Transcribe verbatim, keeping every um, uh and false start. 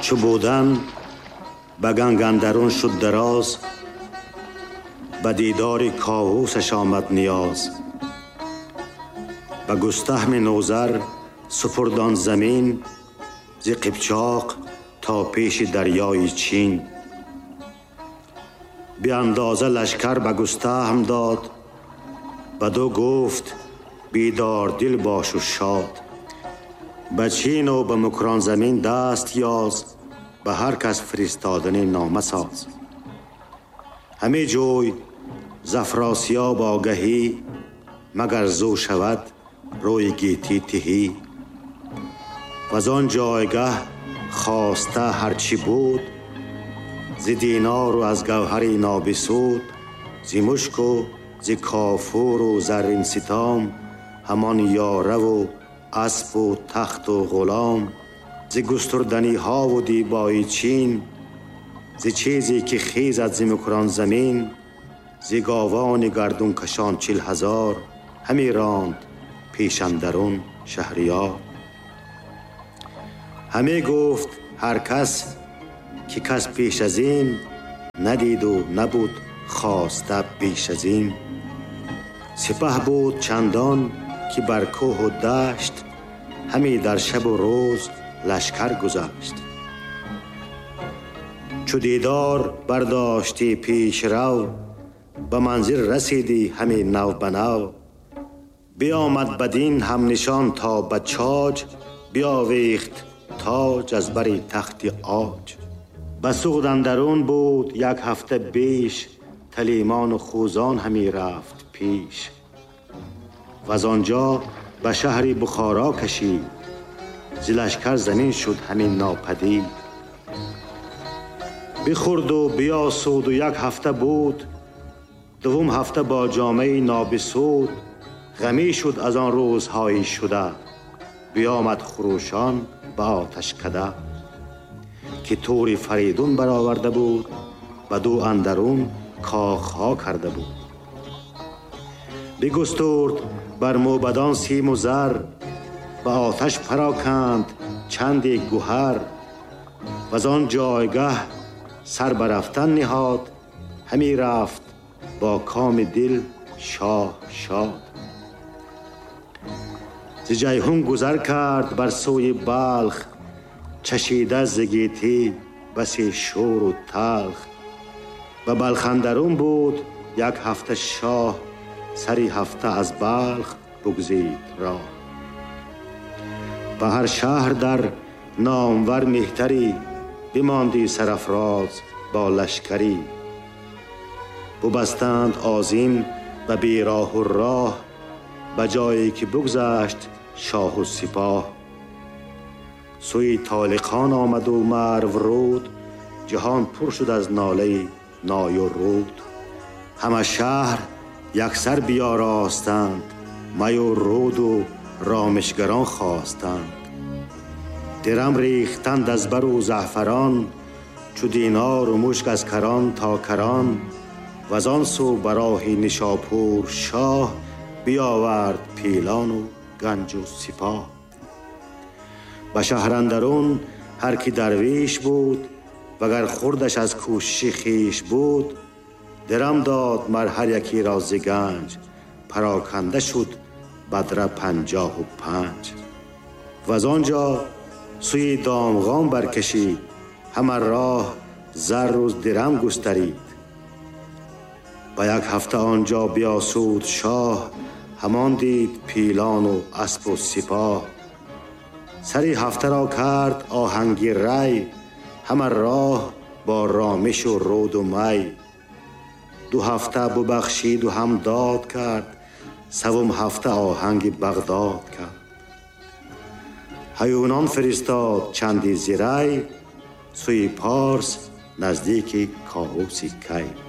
چو بودن به گنگ اندرون شد دراز، به دیدار کاووسش آمد نیاز. به گستهم نوذر سپرد آن زمین، ز قیپچاق تا پیش دریای چین. به اندازه لشکر به گستهم داد، بدو گفت بیدار دل باش و شاد. به چین و به مکران زمین دست یاز، به هر کس فرستادن نامه ساز. همه جوی ز افراسیاب آگهی، مگر زو شود روی گیتی تهی. وز آن جایگه خواسته هرچی بود، ز دینار و از گوهر نابسود. ز مشک و ز کافور و زرین ستام، همان یاره و اسب و تخت و غلام. ز گستردنی ها و دیبای چین، ز چیزی که خیزد ز مکران زمین. ز گاوان گردون کشان چل هزار، همی راند پیش اندرون شهریار. همه گفت هر کس که کس پیش از این، ندید و نبود خواسته بیش از این. سپه بود چندان که بر کوه و دشت، همی در شب و روز لشکر گذشت. چو دیدار برداشتی پیش رو، به منزل رسیدی همی نو به نو. بیامد بدین هم نشان تا به چاج، بیاویخت تاج از بر تخت عاج. به سوغد اندرون بود یک هفته بیش، تلیمان و خوزان همی رفت پیش. و از آنجا به شهر بخارا کشید، ز لشکر زمین شد همین ناپدید. بخورد و بیاسود و یک هفته بود، دوم هفته با جامه نابسود. غمی شد از آن روزهای شده، بیامد خروشان به آتش کده. که تور فریدون برآورده بود، بدو اندرون کاخها کرده بود. بگسترد بر موبدان سیم و زر، به آتش پراکند چندی گوهر. و از آن جایگه سر برفتن نهاد، همی رفت با کام دل شاه شاد. ز جیحون گذر کرد بر سوی بلخ، چشیده ز گیتی بسی شور و تلخ. و بلخ اندرون بود یک هفته شاه، سری هفته از بلخ بگزید راه. به هر شهر در نامور مهتری، بماندی سرافراز با لشکری. ببستند آذین و بیراه و راه، به جایی که بگذشت شاه و سپاه. سوی طالقان آمد و مرو رود، جهان پر شد از ناله نای و رود. همه شهر یکسر بیاراستند، می و رود و رامشگران خواستند. درم ریختند از بر و زعفران، چو دینار و مشک از کران تا کران. و از آن سو براه نشاپور شاه، بیاورد پیلان و گنج و سپاه. به شهر اندرون هر کی درویش بود، وگر خوردش از کوشش خویش بود. درم داد مر هر یکی را ز گنج، پراکنده شد بدره پنجاه و پنج. و از آنجا سوی دامغان برکشید، همه راه زر و درم گسترید. با یک هفته آنجا بیاسود شاه، همان دید پیلان و اسب و سپاه. سری هفته را کرد آهنگ ری، همه راه با رامش و رود و می. دو هفته ببخشید و هم داد کرد، سوم هفته آهنگ بغداد کرد. هیونان فرستاد چندی زی ری، سوی پارس نزدیک کاووس کی.